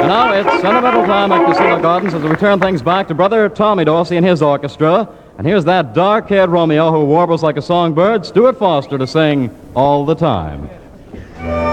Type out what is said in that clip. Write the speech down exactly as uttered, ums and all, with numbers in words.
And now it's sentimental time at Casino Gardens as we turn things back to Brother Tommy Dorsey and his orchestra. And here's that dark-haired Romeo who warbles like a songbird, Stuart Foster, to sing All the Time.